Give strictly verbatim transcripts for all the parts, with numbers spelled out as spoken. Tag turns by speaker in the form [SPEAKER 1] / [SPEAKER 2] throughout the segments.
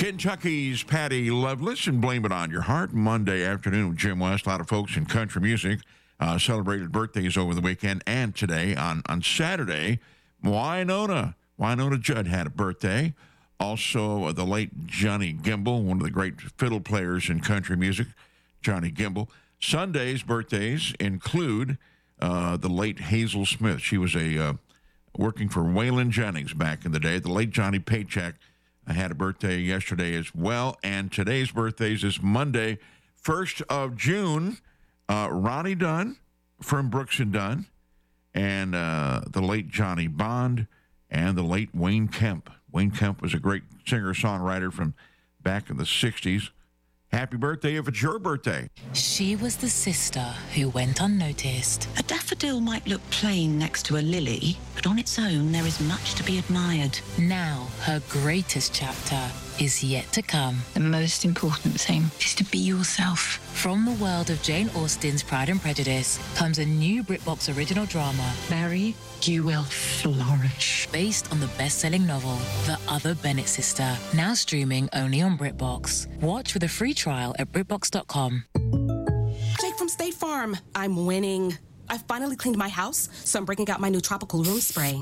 [SPEAKER 1] Kentucky's Patty Loveless and Blame It On Your Heart. Monday afternoon with Jim West. A lot of folks in country music uh, celebrated birthdays over the weekend and today. On, on Saturday, Wynonna. Wynonna Judd had a birthday. Also, uh, the late Johnny Gimble, one of the great fiddle players in country music, Johnny Gimble. Sunday's birthdays include uh, the late Hazel Smith. She was a uh, working for Waylon Jennings back in the day. The late Johnny Paycheck had a birthday yesterday as well. And today's birthdays is Monday, first of June. Uh, Ronnie Dunn from Brooks and Dunn, and uh, the late Johnny Bond, and the late Wayne Kemp. Wayne Kemp was a great singer-songwriter from back in the sixties. Happy birthday if it's your birthday.
[SPEAKER 2] She was the sister who went unnoticed.
[SPEAKER 3] A daffodil might look plain next to a lily, but on its own there is much to be admired.
[SPEAKER 2] Now her greatest chapter is yet to come.
[SPEAKER 4] The most important thing is to be yourself.
[SPEAKER 2] From the world of Jane Austen's Pride and Prejudice comes a new BritBox original drama,
[SPEAKER 4] Mary, you will flourish.
[SPEAKER 2] based on the best-selling novel, The Other Bennett Sister, now streaming only on BritBox. Watch with a free trial at BritBox dot com.
[SPEAKER 5] Jake from State Farm. I'm winning. I finally cleaned my house, so I'm breaking out my new tropical room spray.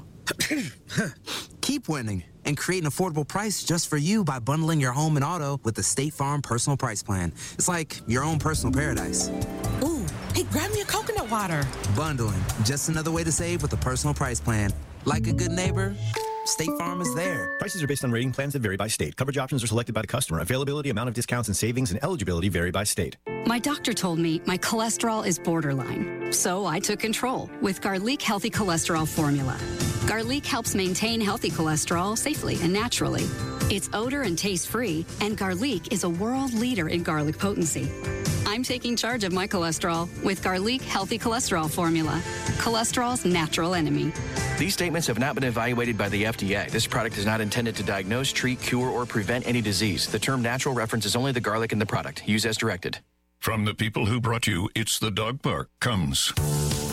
[SPEAKER 6] Keep winning and create an affordable price just for you by bundling your home and auto with the State Farm Personal Price Plan. It's like your own personal paradise.
[SPEAKER 5] Ooh, hey, grab me a coconut water.
[SPEAKER 6] Bundling, just another way to save with a personal price plan. Like a good neighbor, State Farm is there.
[SPEAKER 7] Prices are based on rating plans that vary by state. Coverage options are selected by the customer. Availability, amount of discounts and savings, and eligibility vary by state.
[SPEAKER 8] My doctor told me my cholesterol is borderline, so I took control with Garlic Healthy Cholesterol Formula. Garlic helps maintain healthy cholesterol safely and naturally. It's odor and taste-free, and Garlic is a world leader in garlic potency. I'm taking charge of my cholesterol with Garlic Healthy Cholesterol Formula, cholesterol's natural enemy.
[SPEAKER 9] These statements have not been evaluated by the F D A. This product is not intended to diagnose, treat, cure, or prevent any disease. The term natural references only the garlic in the product. Use as directed.
[SPEAKER 10] From the people who brought you It's the Dog Park comes